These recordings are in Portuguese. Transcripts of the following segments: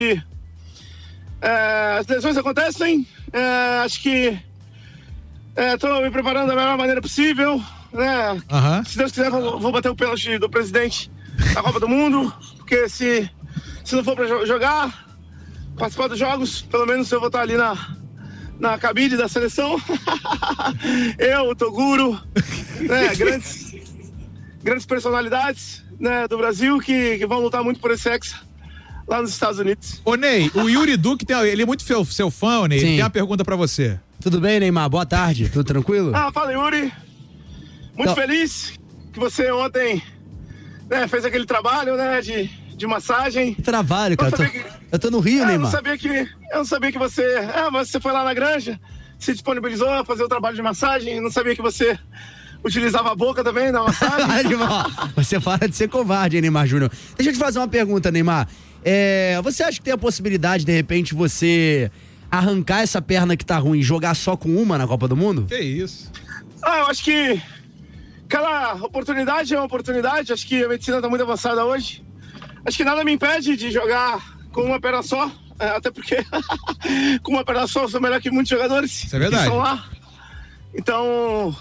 as lesões acontecem, acho que estou me preparando da melhor maneira possível, né? Se Deus quiser, vou bater o pênalti do presidente da Copa do Mundo, porque se não for para jogar, participar dos jogos, pelo menos eu vou estar ali na cabine da seleção. Eu, o Toguro, né? Grandes personalidades, né, do Brasil que vão lutar muito por esse hexa lá nos Estados Unidos. Ô Ney, o Yuri Duque, ele é muito seu fã, Ney, ele tem uma pergunta pra você. Tudo bem, Neymar? Boa tarde, tudo tranquilo? Fala, Yuri. Muito feliz que você ontem, né, fez aquele trabalho, né, de massagem. Que trabalho, cara. Eu tô no Rio, Neymar. Eu não sabia que você... você foi lá na granja, se disponibilizou a fazer o trabalho de massagem, não sabia que você utilizava a boca também na massagem. Você para de ser covarde, hein, Neymar Júnior. Deixa eu te fazer uma pergunta, Neymar. Você acha que tem a possibilidade, de repente, você arrancar essa perna que tá ruim e jogar só com uma na Copa do Mundo? Que isso? Eu acho que cada oportunidade é uma oportunidade. Acho que a medicina tá muito avançada hoje. Acho que nada me impede de jogar com uma perna só, até porque com uma perna só eu sou melhor que muitos jogadores. Isso é verdade. Que estão lá. Então,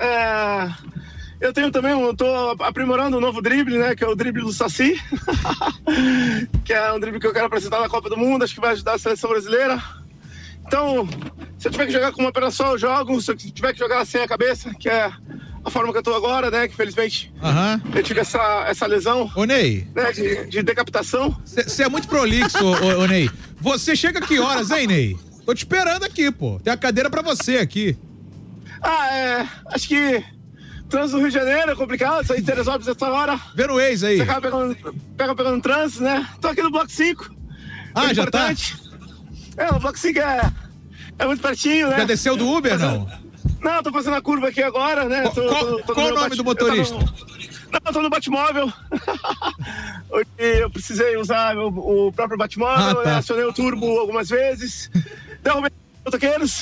eu tô aprimorando um novo drible, né, que é o drible do Saci, que é um drible que eu quero apresentar na Copa do Mundo, acho que vai ajudar a seleção brasileira. Então, se eu tiver que jogar com uma perna só, eu jogo. Se eu tiver que jogar sem a cabeça, que é a forma que eu tô agora, né, que felizmente eu tive essa lesão. Ô Ney, né, de decapitação. Você é muito prolixo, ô Ney. Você chega que horas, hein, Ney? Tô te esperando aqui, pô. Tem a cadeira pra você aqui. Acho que trânsito do Rio de Janeiro é complicado, sair de Teresópolis essa hora. Vendo o ex aí. Você acaba pegando trânsito, né? Tô aqui no Bloco 5. Já importante. O Bloco 5 é muito pertinho, né? Já desceu do Uber, não? Não, tô fazendo a curva aqui agora, né? Qual o nome do motorista? Eu tô no Batmóvel. Eu precisei usar o próprio Batmóvel, acionei o turbo algumas vezes. Derrubei motoqueiros.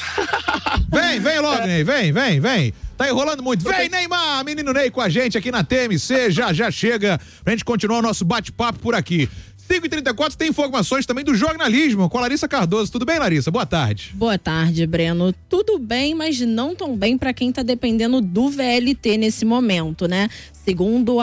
Vem logo, Ney, vem. Tá enrolando muito. Vem, Neymar, menino Ney com a gente aqui na TMC, já chega pra gente continuar o nosso bate-papo por aqui. 5h34 tem informações também do jornalismo com a Larissa Cardoso. Tudo bem, Larissa? Boa tarde. Boa tarde, Breno. Tudo bem, mas não tão bem para quem tá dependendo do VLT nesse momento, né? Segundo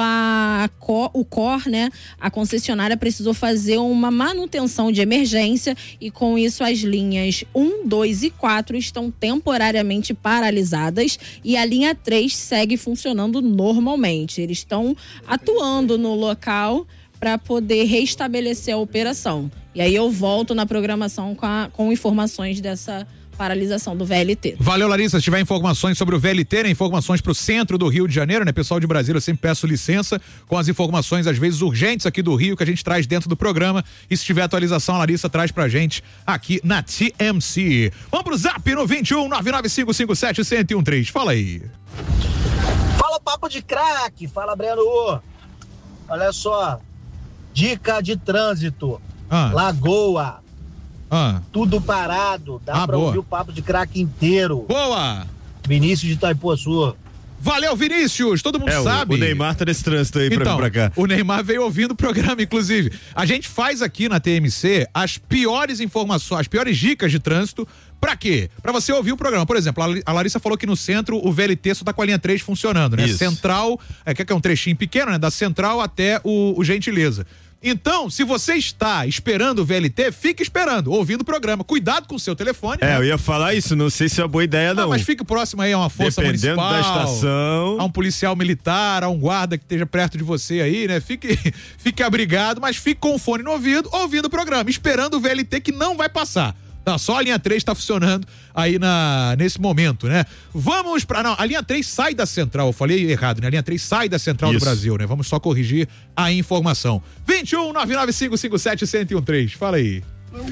o COR, né, a concessionária precisou fazer uma manutenção de emergência e com isso as linhas 1, 2 e 4 estão temporariamente paralisadas e a linha 3 segue funcionando normalmente. Eles estão atuando no local para poder restabelecer a operação. E aí eu volto na programação com informações dessa paralisação do VLT. Valeu, Larissa. Se tiver informações sobre o VLT, né, informações para o centro do Rio de Janeiro, né, pessoal de Brasília, eu sempre peço licença com as informações, às vezes urgentes aqui do Rio, que a gente traz dentro do programa. E se tiver atualização, a Larissa traz pra gente aqui na TMC. Vamos pro zap no 21 99557 1013. Fala aí. Fala, papo de craque. Fala, Breno. Olha só. Dica de trânsito. Lagoa. Tudo parado. Dá pra ouvir o papo de craque inteiro. Boa! Vinícius de Itaipuaçu. Valeu, Vinícius! Todo mundo sabe. O Neymar tá nesse trânsito aí pra cá. O Neymar veio ouvindo o programa, inclusive. A gente faz aqui na TMC as piores informações, as piores dicas de trânsito. Pra quê? Pra você ouvir o programa. Por exemplo, a Larissa falou que no centro o VLT só tá com a linha 3 funcionando, né? Isso. Central, que é um trechinho pequeno, né? Da Central até o Gentileza. Então, se você está esperando o VLT, fique esperando, ouvindo o programa. Cuidado com o seu telefone. Né? Eu ia falar isso, não sei se é uma boa ideia, não. Mas fique próximo aí a uma força municipal. Dependendo da estação. A um policial militar, a um guarda que esteja perto de você aí, né? Fique abrigado, mas fique com o fone no ouvido, ouvindo o programa, esperando o VLT que não vai passar. Tá, só a linha 3 tá funcionando aí nesse momento, né? Vamos a linha 3 sai da Central, eu falei errado, né? A linha 3 sai da Central do Brasil, né? Vamos só corrigir a informação. 21 99557 1013, fala aí.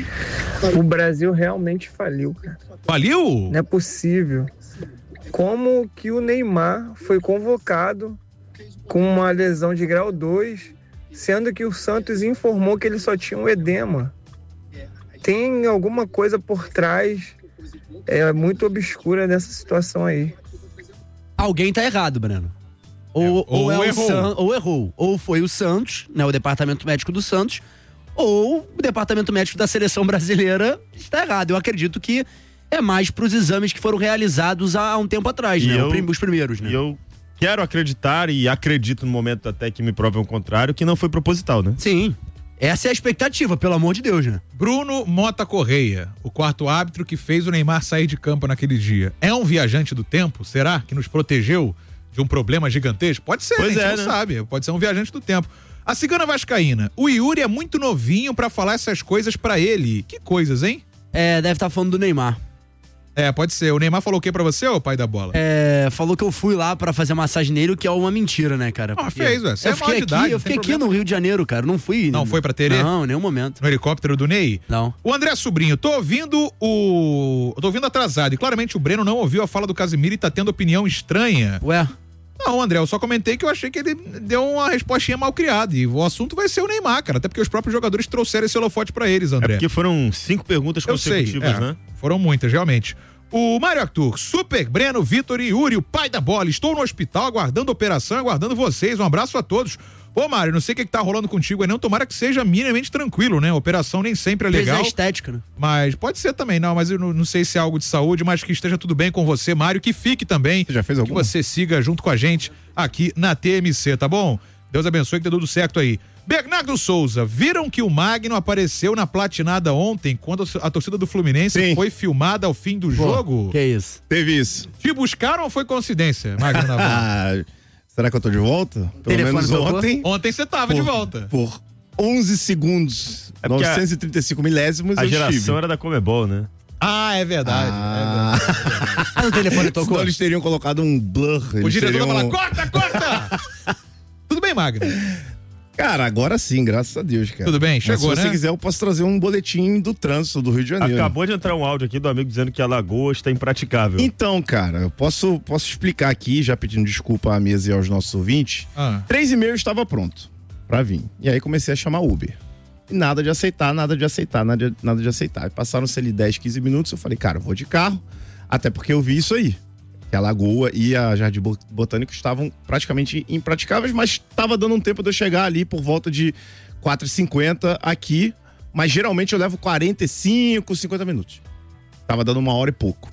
O Brasil realmente faliu, cara. Faliu? Não é possível. Como que o Neymar foi convocado com uma lesão de grau 2, sendo que o Santos informou que ele só tinha um edema? Tem alguma coisa por trás muito obscura nessa situação aí. Alguém tá errado, Breno. Ou errou. Ou foi o Santos, né, o departamento médico do Santos, ou o departamento médico da seleção brasileira está errado. Eu acredito que é mais pros exames que foram realizados há um tempo atrás, né? Os primeiros, né? E eu quero acreditar e acredito no momento até que me provem o contrário, que não foi proposital, né? Sim. Essa é a expectativa, pelo amor de Deus, né? Bruno Mota Correia, o quarto árbitro que fez o Neymar sair de campo naquele dia. É um viajante do tempo? Será? Que nos protegeu de um problema gigantesco? Pode ser, pois a gente não sabe. Pode ser um viajante do tempo. A cigana vascaína, o Yuri é muito novinho pra falar essas coisas pra ele. Que coisas, hein? Deve estar falando do Neymar. Pode ser. O Neymar falou o que pra você, ô pai da bola? Falou que eu fui lá pra fazer massagem nele, o que é uma mentira, né, cara? Fez, velho. Eu fiquei aqui no Rio de Janeiro, cara. Não fui. Não foi pra Terê? Não, em nenhum momento. No helicóptero do Ney? Não. O André Sobrinho, tô ouvindo atrasado. E claramente o Breno não ouviu a fala do Casimiro e tá tendo opinião estranha. Ué? Não, André, eu só comentei que eu achei que ele deu uma respostinha mal criada. E o assunto vai ser o Neymar, cara. Até porque os próprios jogadores trouxeram esse holofote pra eles, André. É porque foram 5 perguntas consecutivas, né? Foram muitas, realmente. O Mário Arthur, Super, Breno, Vitor e Yuri, o pai da bola. Estou no hospital aguardando a operação, aguardando vocês. Um abraço a todos. Ô, Mário, não sei o que tá rolando contigo aí, não. Tomara que seja minimamente tranquilo, né? A operação nem sempre é legal. Mas é estética, né? Mas pode ser também, não. Mas eu não sei se é algo de saúde, mas que esteja tudo bem com você, Mário. Que fique também. Você já fez alguma? Que você siga junto com a gente aqui na TMC, tá bom? Deus abençoe que dê tudo certo aí. Bernardo Souza, viram que o Magno apareceu na platinada ontem, quando a torcida do Fluminense foi filmada ao fim do jogo? Que isso? Teve isso. Te buscaram ou foi coincidência, Magno Navarro? Será que eu tô de volta? Pelo menos ontem. Ontem você tava de volta. Por 11 segundos, 935 milésimos a geração era da Comebol, né? É verdade. O telefone tocou? Senão eles teriam colocado um blur. O diretor vai falar, corta! Tudo bem, Magno? Cara, agora sim, graças a Deus, cara. Tudo bem, chegou, né? Se você quiser, eu posso trazer um boletim do trânsito do Rio de Janeiro. Acabou de entrar um áudio aqui do amigo dizendo que a Lagoa está impraticável. Então, cara, eu posso explicar aqui, já pedindo desculpa à mesa e aos nossos ouvintes. 3h30 estava pronto pra vir. E aí comecei a chamar Uber. E nada de aceitar. E passaram-se ali 10, 15 minutos, eu falei, cara, eu vou de carro, até porque eu vi isso aí. Que a Lagoa e a Jardim Botânico estavam praticamente impraticáveis, mas estava dando um tempo de eu chegar ali por volta de 4h50 aqui, mas geralmente eu levo 45, 50 minutos. Tava dando 1h e pouco.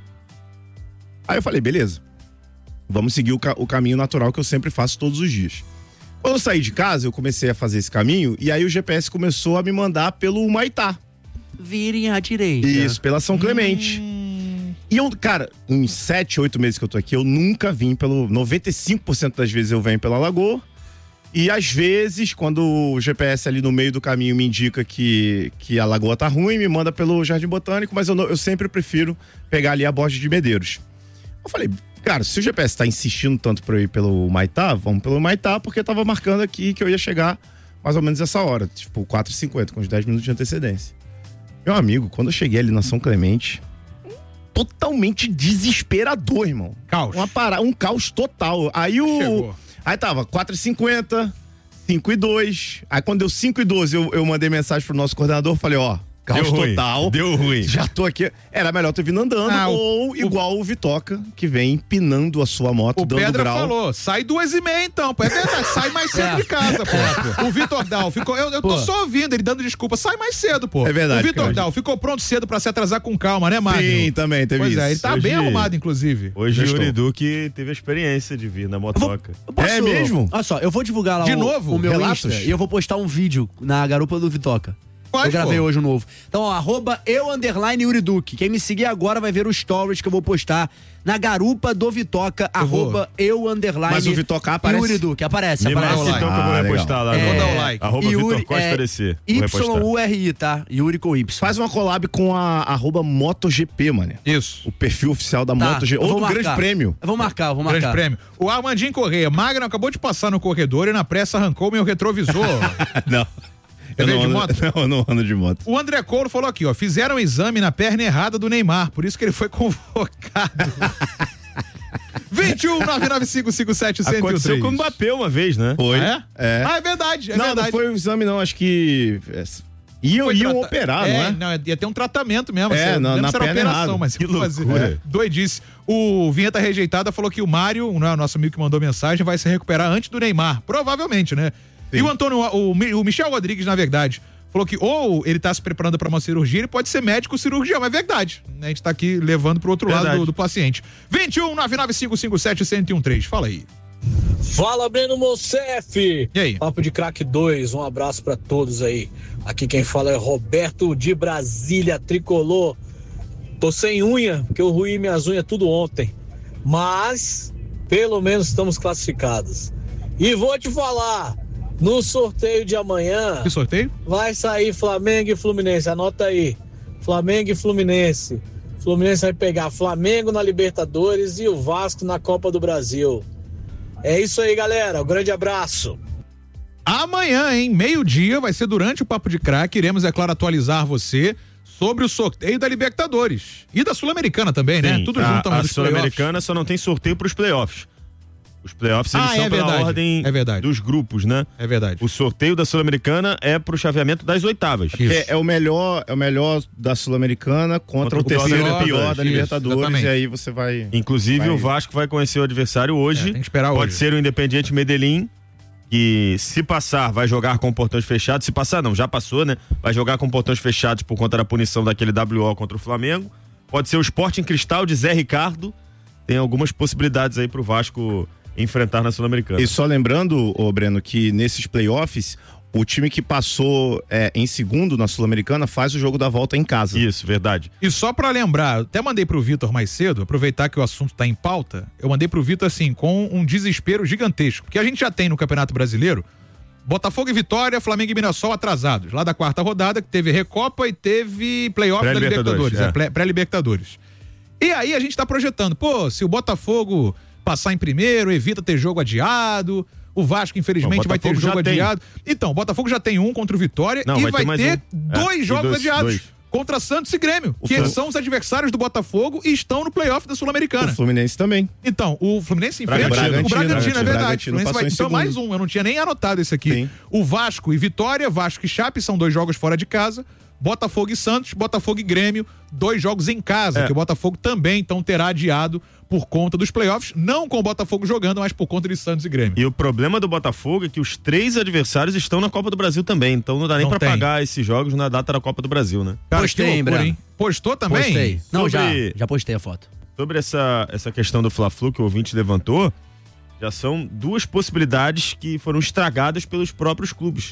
Aí eu falei, beleza, vamos seguir o caminho natural que eu sempre faço todos os dias. Quando eu saí de casa, eu comecei a fazer esse caminho e aí o GPS começou a me mandar pelo Humaitá. Virem à direita. Isso, pela São Clemente. E eu, cara, em 7, 8 meses que eu tô aqui, eu nunca vim 95% das vezes eu venho pela Lagoa. E às vezes, quando o GPS ali no meio do caminho me indica que a Lagoa tá ruim, me manda pelo Jardim Botânico, mas eu sempre prefiro pegar ali a Borges de Medeiros. Eu falei, cara, se o GPS tá insistindo tanto pra eu ir pelo Humaitá, vamos pelo Humaitá, porque tava marcando aqui que eu ia chegar mais ou menos essa hora, tipo 4h50, com uns 10 minutos de antecedência. Meu amigo, quando eu cheguei ali na São Clemente, totalmente desesperador, irmão. Caos. Um caos total. Aí Aí tava 4h50, 5h02. Aí quando deu 5h12, eu mandei mensagem pro nosso coordenador, falei, caos total. Deu ruim. Já tô aqui. Era melhor ter vindo andando igual o Vitoca, que vem empinando a sua moto, dando Pedra grau. Falou, sai 2h30 então, pô. É verdade, sai mais cedo de casa, pô. O Vitor Dal ficou, eu tô só ouvindo ele dando desculpa, sai mais cedo, pô. É verdade. O Vitor Dal ficou pronto cedo pra se atrasar com calma, né, Magno? Sim, também teve isso. Ele tá bem arrumado, inclusive. Hoje o Yuri Duque teve a experiência de vir na motoca. É mesmo? Olha só, eu vou divulgar lá de novo, o meu relatos? Insta e eu vou postar um vídeo na garupa do Vitoca. Eu gravei hoje um novo. Então, @eu_Yuri Duque. Quem me seguir agora vai ver os stories que eu vou postar na garupa do Vitoca, @eu_. Mas o Vitoca aparece? Yuri Duque, aparece. Então que eu vou repostar lá. Vou dar o like. Vitor Costa DC. YURI, tá? Yuri com Y. Faz uma collab com a @MotoGP, mano. Isso. O perfil oficial da MotoGP. Ou do Grande Prêmio. Eu vou marcar. Grande Prêmio. O Armandinho Correia. Magno acabou de passar no corredor e na pressa arrancou meu retrovisor. Não. Eu não ando de moto. O André Couro falou aqui, fizeram um exame na perna errada do Neymar, por isso que ele foi convocado. 21-995-57-103. Aconteceu com o Mbappé uma vez, né? Foi. É verdade, não foi um exame não, acho que iam operar, não é? Não, ia ter um tratamento mesmo. Na perna errada. Mas que loucura. Doidice. O Vinheta Rejeitada falou que o Mário, o nosso amigo que mandou mensagem, vai se recuperar antes do Neymar. Provavelmente, né? Sim. E o Michel Rodrigues, na verdade, falou que ou ele tá se preparando para uma cirurgia, ele pode ser médico cirurgião, é verdade. A gente tá aqui levando pro outro lado do paciente. 21-99557-1013, fala aí. Fala, Breno Mocef! E aí? Papo de Crack 2, um abraço pra todos aí. Aqui quem fala é Roberto de Brasília, tricolor. Tô sem unha, porque eu ruí minhas unhas tudo ontem. Mas, pelo menos estamos classificados. E vou te falar, no sorteio de amanhã... Que sorteio? Vai sair Flamengo e Fluminense, anota aí. Flamengo e Fluminense. Fluminense vai pegar Flamengo na Libertadores e o Vasco na Copa do Brasil. É isso aí, galera. Um grande abraço. Amanhã, hein? Meio-dia, vai ser durante o Papo de Crack. Iremos, é claro, atualizar você sobre o sorteio da Libertadores. E da Sul-Americana também, né? Sim, Tudo junto a Sul-Americana só não tem sorteio pros playoffs. Os playoffs, eles são pela ordem dos grupos, né? É verdade. O sorteio da Sul-Americana é pro chaveamento das oitavas. É o melhor da Sul-Americana contra o terceiro pior da Libertadores. Exatamente. E aí você vai... Inclusive, o Vasco vai conhecer o adversário hoje. Tem que esperar Pode ser o Independiente Medellín, que se passar, vai jogar com portões fechados. Se passar, não, já passou, né? Vai jogar com portões fechados por conta da punição daquele WO contra o Flamengo. Pode ser o Sporting Cristal de Zé Ricardo. Tem algumas possibilidades aí pro Vasco enfrentar na Sul-Americana. E só lembrando, Breno, que nesses playoffs, o time que passou em segundo na Sul-Americana faz o jogo da volta em casa. Isso, verdade. E só pra lembrar, até mandei pro Vitor mais cedo, aproveitar que o assunto tá em pauta, eu mandei pro Vitor assim, com um desespero gigantesco, porque a gente já tem no Campeonato Brasileiro Botafogo e Vitória, Flamengo e Mirassol atrasados, lá da quarta rodada, que teve Recopa e teve playoff da Libertadores, pré-Libertadores. E aí a gente tá projetando, se o Botafogo passar em primeiro, evita ter jogo adiado. O Vasco, infelizmente, vai ter jogo adiado. Então, o Botafogo já tem um contra o Vitória e vai ter dois jogos adiados. Contra Santos e Grêmio, que são os adversários do Botafogo e estão no playoff da Sul-Americana. O Fluminense também. Então, o Fluminense enfrenta o Bragantino, é verdade. Então, mais um, eu não tinha nem anotado esse aqui. Sim. O Vasco e Vitória, Vasco e Chape são 2 jogos fora de casa. Botafogo e Santos, Botafogo e Grêmio, 2 jogos em casa, que o Botafogo também então terá adiado por conta dos playoffs, não com o Botafogo jogando, mas por conta de Santos e Grêmio. E o problema do Botafogo é que os 3 adversários estão na Copa do Brasil também, então não dá nem pra pagar esses jogos na data da Copa do Brasil, né? Cara, postei, hein? Postou também? Postei. Não, já postei a foto. Sobre essa questão do Fla-Flu que o ouvinte levantou, já são 2 possibilidades que foram estragadas pelos próprios clubes.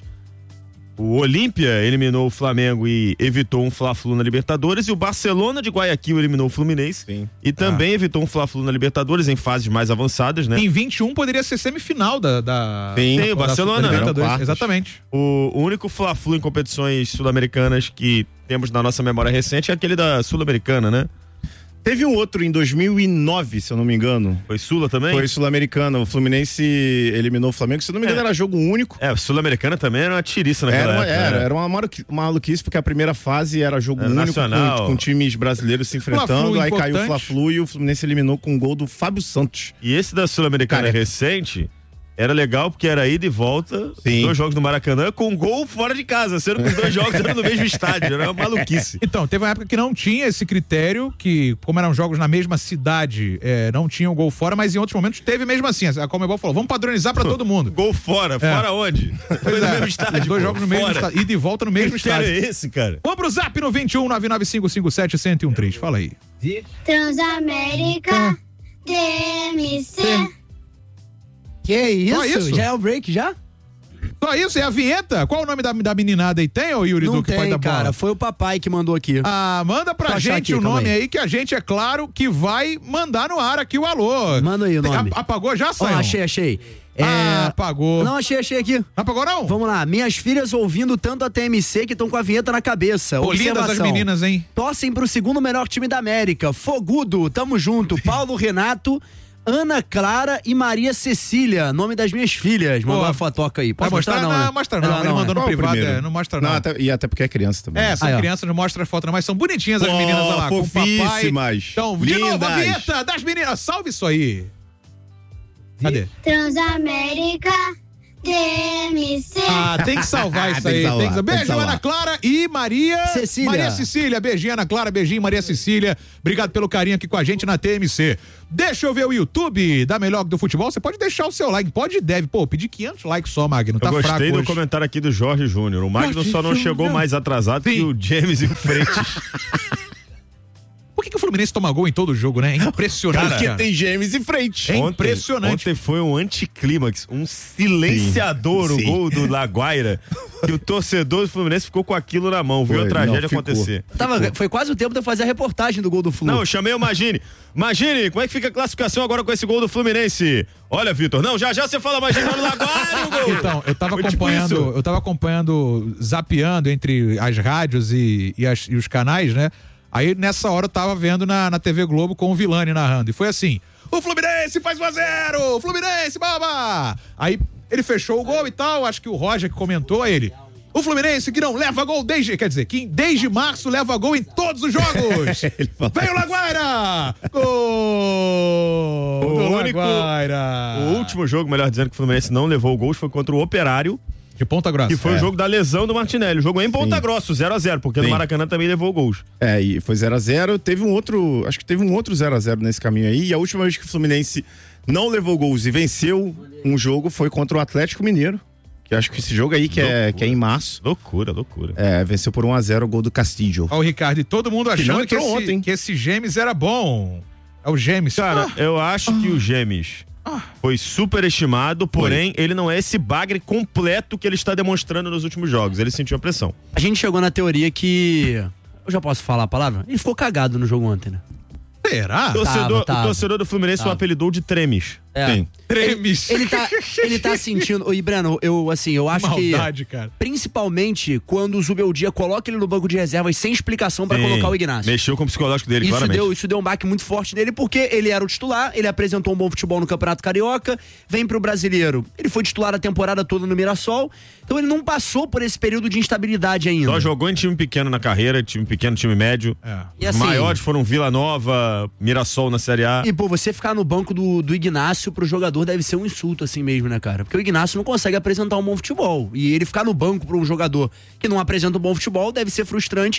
O Olímpia eliminou o Flamengo e evitou um Fla-Flu na Libertadores, e o Barcelona de Guayaquil eliminou o Fluminense. Sim. E também evitou um Fla-Flu na Libertadores em fases mais avançadas, né? Em 21 poderia ser semifinal Sim, o Barcelona, Libertadores, exatamente. O único Fla-Flu em competições sul-americanas que temos na nossa memória recente é aquele da Sul-Americana, né? Teve um outro em 2009, se eu não me engano. Foi Sula também? Foi Sul-Americana. O Fluminense eliminou o Flamengo. Se eu não me engano, era jogo único. Sul-Americana também era uma tiriça naquela época. Era uma maluquice, porque a primeira fase era jogo único com times brasileiros se enfrentando. Aí caiu o Fla-Flu e o Fluminense eliminou com um gol do Fábio Santos. E esse da Sul-Americana recente... Era legal porque era ida e volta, 2 jogos no Maracanã, com gol fora de casa, sendo que os 2 jogos eram no mesmo estádio, era uma maluquice. Então, teve uma época que não tinha esse critério, que como eram jogos na mesma cidade, não tinha o gol fora, mas em outros momentos teve mesmo assim. A Conmebol falou, vamos padronizar pra todo mundo. Gol fora? Fora onde? Pois no mesmo estádio. Os 2 jogos no mesmo estádio, ida e volta no mesmo estádio. Que é esse, cara? Vamos pro Zap no 21-99557-1013, fala aí. Transamérica, DMC... Que isso? Já é o break, já? Só isso? É a vinheta? Qual o nome da meninada aí? Tem, ô Yuri Duque, pai da bola? Cara, foi o papai que mandou aqui. Manda pra gente o nome aí, que a gente, é claro, que vai mandar no ar aqui o alô. Manda aí o nome. Apagou já, Sayão? Achei. Apagou. Não, achei aqui. Não apagou, não? Vamos lá. Minhas filhas ouvindo tanto a TMC que estão com a vinheta na cabeça. Lindas as meninas, hein? Torcem pro 2º melhor time da América. Fogudo, tamo junto. Paulo Renato, Ana Clara e Maria Cecília, nome das minhas filhas. Mandou uma fotoca aí. Pode mostrar não, né? Mostra não. Ele mandou no privado, não mostra não. Até porque é criança também. São crianças, não mostra foto não, mas são bonitinhas as meninas lá, com o papai. Então, de novo, a vinheta das meninas. Salve isso aí. Cadê? Transamérica, DMC. Tem que salvar isso aí. Beijo, Ana Clara e Maria Cecília. Maria Cecília. Beijinho, Ana Clara. Beijinho, Maria Cecília. Obrigado pelo carinho aqui com a gente na TMC. Deixa eu ver o YouTube da Melhor do Futebol. Você pode deixar o seu like. Pode e deve. Pô, pedir 500 likes só, Magno. Tá fraco hoje. Eu gostei do comentário aqui do Jorge Júnior. O Magno só não chegou mais atrasado que o James e o Freitas. Por que o Fluminense toma gol em todo jogo, né? É impressionante. Porque tem James e frente. É impressionante. Ontem foi um anticlímax, um silenciador, o gol do Laguaira, que o torcedor do Fluminense ficou com aquilo na mão, viu a tragédia acontecer. Foi quase o tempo de eu fazer a reportagem do gol do Fluminense. Não, eu chamei o Magini. Magini, como é que fica a classificação agora com esse gol do Fluminense? Olha, Vitor, não, já você fala, Magini, olha o Laguaira e o gol. Então, eu tava acompanhando, zapeando entre as rádios e os canais, né? Aí, nessa hora, eu tava vendo na TV Globo com o Vilani narrando. E foi assim: o Fluminense faz 1-0! Fluminense, baba! Aí, ele fechou o gol e tal. Acho que o Roger que comentou, ele: o Fluminense que não leva gol que desde março leva gol em todos os jogos! Veio o Laguaira! Gol! O último jogo, melhor dizendo, que o Fluminense não levou gols foi contra o Operário. De Ponta Grossa. Que foi o jogo da lesão do Martinelli. O jogo é em Ponta Grossa, 0-0, porque no Maracanã também levou gols. E foi 0-0. Teve um outro 0-0 nesse caminho aí. E a última vez que o Fluminense não levou gols e venceu um jogo foi contra o Atlético Mineiro. Que acho que esse jogo aí, que é em março. Loucura. Venceu por 1-0 o gol do Castillo. Ó, o Ricardo, e todo mundo achando que esse Gêmeos era bom. É o Gêmeos. Cara, eu acho que o Gêmeos foi superestimado, porém, ele não é esse bagre completo que ele está demonstrando nos últimos jogos. Ele sentiu a pressão. A gente chegou na teoria que... Eu já posso falar a palavra? Ele ficou cagado no jogo ontem, né? Será? O torcedor do Fluminense o apelidou de Tremes. Tremes. Ele tá sentindo. E Breno, eu acho maldade, que. Cara. Principalmente quando o Zubeldia coloca ele no banco de reservas sem explicação pra colocar o Ignacio. Mexeu com o psicológico dele, claramente. Isso deu um baque muito forte nele, porque ele era o titular, ele apresentou um bom futebol no Campeonato Carioca, vem pro Brasileiro. Ele foi titular a temporada toda no Mirassol, então ele não passou por esse período de instabilidade ainda. Só jogou em time pequeno na carreira, time pequeno, time médio. E assim, maiores foram Vila Nova, Mirassol na Série A. E, você ficar no banco do Ignacio pro jogador deve ser um insulto assim mesmo, né, cara? Porque o Ignacio não consegue apresentar um bom futebol. E ele ficar no banco pra um jogador que não apresenta um bom futebol deve ser frustrante.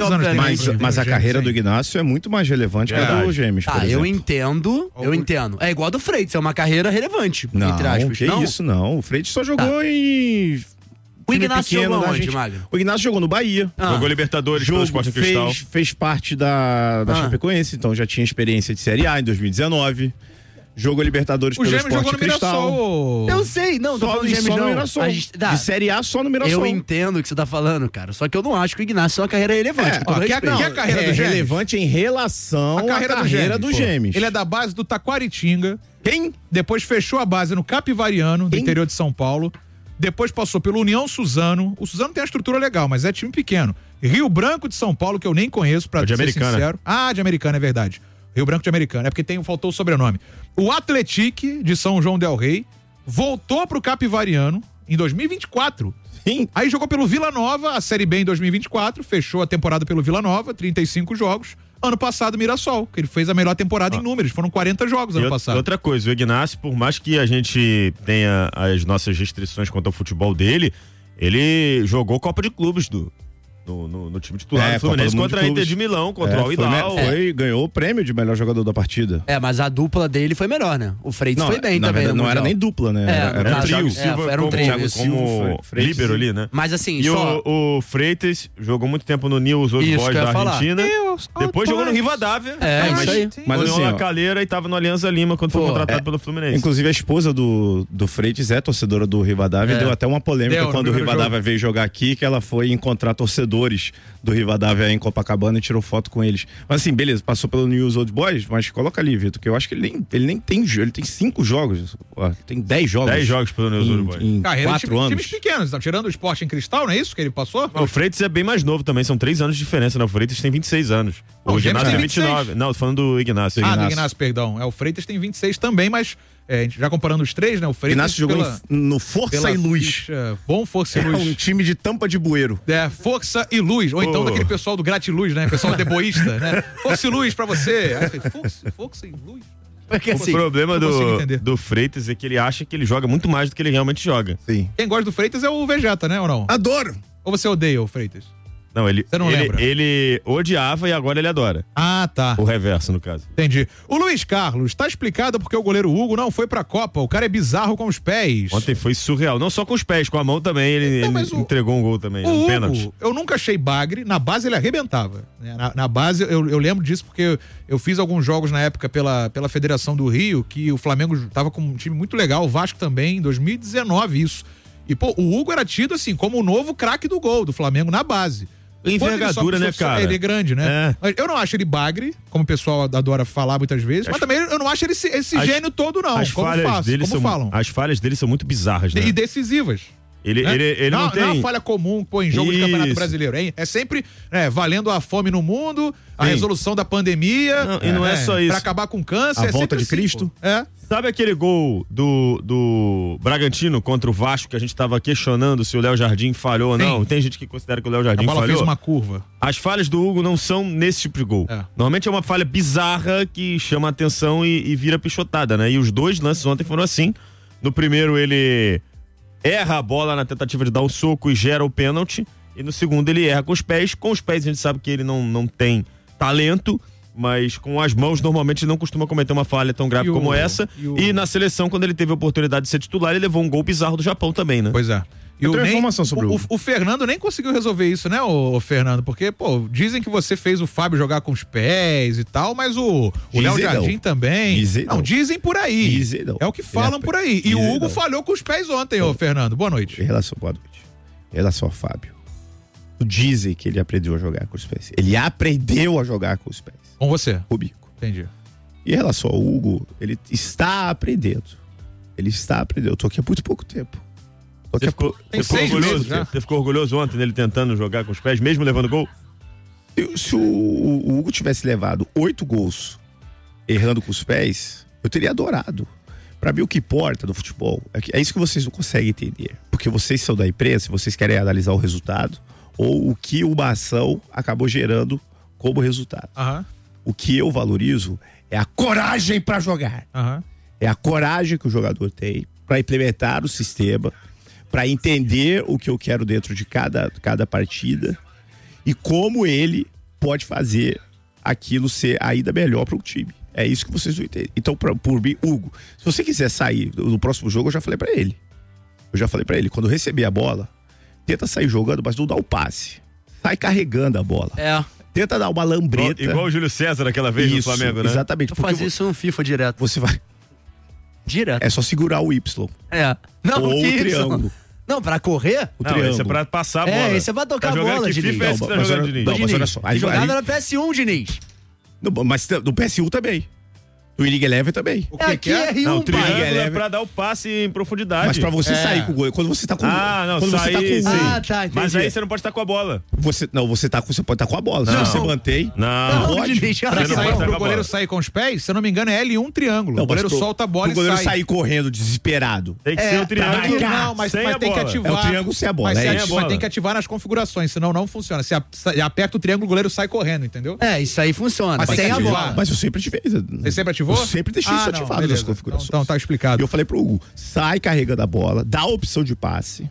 Mas a carreira do Ignacio é muito mais relevante que a do Gêmeos, por exemplo. Eu entendo. É igual a do Freitas, é uma carreira relevante. Não, entre aspas. isso não. O Freitas só jogou em... O Ignacio jogou onde, Magno? O Ignacio jogou no Bahia. Jogou Libertadores pelo Sport Cristal. Fez parte da Chapecoense, então já tinha experiência de Série A em 2019. Jogou Libertadores pelo Sport Cristal. Eu sei, não, tô falando de Gêmeos não. Mirassol. De Série A só no Mirassol. Eu entendo o que você tá falando, cara. Só que eu não acho que o Ignacio é uma carreira relevante. A carreira do Gêmeos? Relevante em relação à carreira do Gêmeos. Ele é da base do Taquaritinga. Quem? Depois fechou a base no Capivariano, do interior de São Paulo. Depois passou pelo União Suzano. O Suzano tem uma estrutura legal, mas é time pequeno. Rio Branco de São Paulo, que eu nem conheço, pra ser sincero. De Americana, é verdade. Rio Branco de Americana, é porque faltou o sobrenome. O Atlético de São João del Rei voltou pro Capivariano em 2024. Sim. Aí jogou pelo Vila Nova, a Série B em 2024, fechou a temporada pelo Vila Nova, 35 jogos. Ano passado, Mirassol, que ele fez a melhor temporada em números, foram 40 jogos ano passado. Outra coisa, o Ignacio, por mais que a gente tenha as nossas restrições quanto ao futebol dele, ele jogou Copa de Clubes no time titular do Fluminense contra a Inter de Milão, contra o Al-Hilal. Ganhou o prêmio de melhor jogador da partida. Mas a dupla dele foi melhor, né? O Freitas foi bem também. Não era nem dupla, né? Era um trio. Era um trio. Como líbero ali, né? Mas assim, o Freitas jogou muito tempo no Newell's Old Boys da Argentina. Depois jogou no Rivadavia. Isso aí. Mas assim, na Calheira e tava no Alianza Lima quando foi contratado pelo Fluminense. Inclusive a esposa do Freitas é torcedora do Rivadavia. Deu até uma polêmica quando o Rivadavia veio jogar aqui, que ela foi encontrar torcedores do Rivadavia em Copacabana e tirou foto com eles. Mas assim, beleza, passou pelo Newell's Old Boys, mas coloca ali, Vitor, que eu acho que ele nem tem jogo, ele tem 5 jogos, tem 10 jogos. 10 jogos pelo Newell's Old Boys. Em 4 anos. Times pequenos, tá tirando o Sport em Cristal, não é isso que ele passou? O Freitas é bem mais novo também, são 3 anos de diferença, né? O Freitas tem 26 anos. O Ignacio tem 29. Não, tô falando do Ignacio. Do Ignacio, perdão. O Freitas tem 26 também, mas já comparando os três, né? O Freitas Ignacio jogou no Força e Luz. Bom Força e Luz. Um time de Tampa de Bueiro. Força e Luz. Ou então daquele pessoal do Gratiluz, né? Pessoal deboísta, né? Força e Luz pra você. Aí, Força e Luz. Porque, assim, o problema do Freitas é que ele acha que ele joga muito mais do que ele realmente joga. Sim. Quem gosta do Freitas é o Vegeta, né, ou não? Adoro! Ou você odeia o Freitas? Não, Você não lembra? Ele odiava e agora ele adora. Ah, tá. O reverso, no caso. Entendi. O Luiz Carlos, tá explicado porque o goleiro Hugo não foi pra Copa. O cara é bizarro com os pés. Ontem foi surreal. Não só com os pés, com a mão também. Ele entregou um gol também, um pênalti. Eu nunca achei bagre. Na base ele arrebentava. Na base, eu lembro disso porque eu fiz alguns jogos na época pela Federação do Rio, que o Flamengo tava com um time muito legal, o Vasco também, em 2019 isso. E, pô, o Hugo era tido assim como o novo craque do gol do Flamengo na base. Envergadura, né, cara? Ele é grande, né? É. Eu não acho ele bagre, como o pessoal adora falar muitas vezes, mas também eu não acho ele esse gênio todo, não. As falhas dele são muito bizarras, né? E decisivas. Ele não tem... Não é uma falha comum em jogo de Campeonato Brasileiro. É sempre valendo a fome no mundo, a resolução da pandemia. E não é só isso. Pra acabar com câncer. A volta de Cristo. Sabe aquele gol do Bragantino contra o Vasco que a gente tava questionando se o Léo Jardim falhou ou não? Tem gente que considera que o Léo Jardim falhou. A bola fez uma curva. As falhas do Hugo não são nesse tipo de gol. Normalmente é uma falha bizarra que chama a atenção e vira pichotada, né? E os dois lances ontem foram assim. No primeiro ele erra a bola na tentativa de dar um soco e gera o pênalti. E no segundo ele erra com os pés. Com os pés a gente sabe que ele não tem talento, mas com as mãos normalmente não costuma cometer uma falha tão grave como essa. E na seleção, quando ele teve a oportunidade de ser titular, ele levou um gol bizarro do Japão também, né? Pois é. E informação sobre o Fernando nem conseguiu resolver isso, né, o Fernando? Porque, pô, dizem que você fez o Fábio jogar com os pés e tal, mas o Léo Jardim também. Não, dizem por aí. É o que falam por aí. E o Hugo falhou com os pés ontem, ô Fernando. Boa noite. Boa noite. Em relação ao Fábio, dizem que ele aprendeu a jogar com os pés. Ele aprendeu a jogar com os pés. Com você? Comigo. Entendi. E em relação ao Hugo, ele está aprendendo. Eu tô aqui há muito pouco tempo. Você ficou orgulhoso ontem dele tentando jogar com os pés, mesmo levando gol? Se o Hugo tivesse levado 8 gols errando com os pés, eu teria adorado. Pra mim, o que importa no futebol é isso que vocês não conseguem entender. Porque vocês são da imprensa, vocês querem analisar o resultado ou o que uma ação acabou gerando como resultado. O que eu valorizo é a coragem pra jogar. É a coragem que o jogador tem pra implementar o sistema, para entender o que eu quero dentro de cada partida e como ele pode fazer aquilo ser ainda melhor para o time. É isso que vocês não entendem. Então, por mim, Hugo, se você quiser sair no próximo jogo, eu já falei para ele. Quando receber a bola, tenta sair jogando, mas não dá o passe. Sai carregando a bola. Tenta dar uma lambreta. Igual o Júlio César aquela vez no Flamengo, né? Exatamente. Eu fazia isso no FIFA direto. Você vai... Direto. É só segurar o Y. Não, ou o triângulo. Não, pra correr? Esse é pra passar a bola. Esse é pra tocar a bola, Diniz. Mas olha só. Jogada no PS1, Diniz. Mas no PS1 também. No League Eleven também. O que é R1, não, o triângulo é pra dar o passe em profundidade. Mas pra você sair com o gol, quando você tá com quando você tá com tá, entendi. Mas aí você não pode estar com a bola. Você pode estar com a bola. Se você mantém. Não pode. Pro goleiro sair com os pés, se eu não me engano, é L1 triângulo. O goleiro solta a bola e sai. O goleiro sair correndo desesperado. Tem que ser o triângulo. Não, mas tem que ativar. É o triângulo sem a bola. Mas tem que ativar nas configurações, senão não funciona. Se aperta o triângulo, o goleiro sai correndo, entendeu? Isso aí funciona. Mas sem a bola. Mas eu sempre ativei. Você sempre ativou? Eu sempre deixei isso ativado nas configurações. Então tá explicado. E eu falei pro Hugo, sai carregando a bola, dá a opção de passe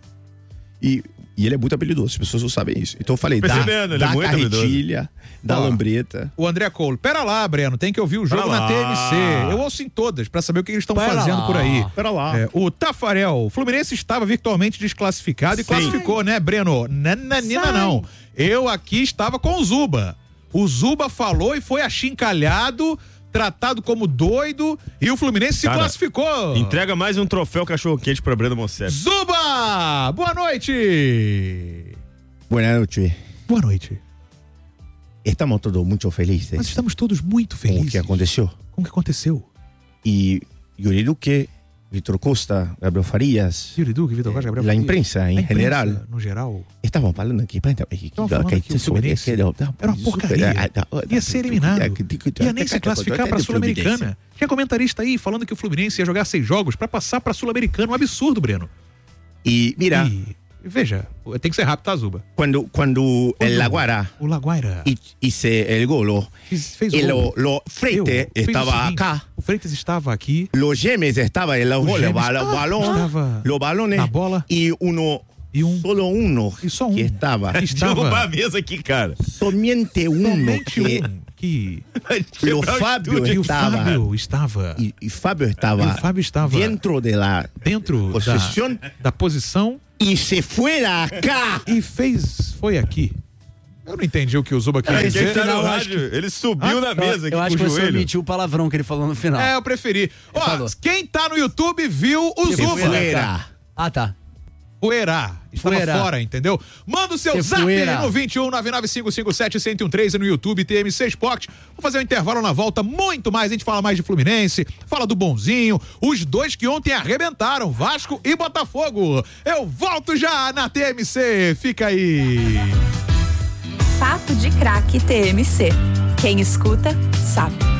e ele é muito habilidoso, as pessoas não sabem isso. Então eu falei, dá a carretilha, dá a lambreta. O André Coulo, pera lá, Breno, tem que ouvir o jogo na TMC. Eu ouço em todas, pra saber o que eles estão fazendo por aí. Pera lá. O Tafarel, o Fluminense estava virtualmente desclassificado e classificou, né, Breno? Nananina não. Eu aqui estava com o Zuba. O Zuba falou e foi achincalhado, tratado como doido, e o Fluminense se classificou. Entrega mais um troféu cachorro-quente pra Breno Monsef. Zuba! Boa noite! Boa noite. Estamos todos muito felizes. Nós estamos todos muito felizes. Com o que aconteceu. Com o que aconteceu. E Yuri Duque, Vitor Costa, Gabriel Farias. Yuri Duque, Vitor Costa, Gabriel Farias. A imprensa em geral. No geral. Estavam falando aqui. O Fluminense era uma porcaria. Ia ser eliminado. Ia nem se classificar pra Sul-Americana. Tinha comentarista aí falando que o Fluminense ia jogar 6 jogos pra passar pra Sul-Americana. Um absurdo, Breno. E, mira, Veja, tem que ser rápido, tá, Zuba? Quando el Laguaira hizo el gol, o Freitas estava acá. O Freitas estava aqui. Los Gemes estavam en los balones, na bola. Solo uno que estava. Derrubar a mesa aqui, cara. Somente que o Fábio estava. E Fábio estava dentro da posição. E se foi acá. Foi aqui. Eu não entendi o que o Zuba queria dizer. Ele subiu na mesa aqui. Eu acho que você omitiu o palavrão que ele falou no final. Eu preferi. Quem tá no YouTube viu o Zuba. Tá. Estava fora, entendeu? Manda o seu zap no 21 99557-1013 no YouTube, TMC Esporte. Vou fazer um intervalo na volta, muito mais. A gente fala mais de Fluminense, fala do Bonzinho, os dois que ontem arrebentaram, Vasco e Botafogo. Eu volto já na TMC, fica aí. Papo de Craque TMC. Quem escuta, sabe.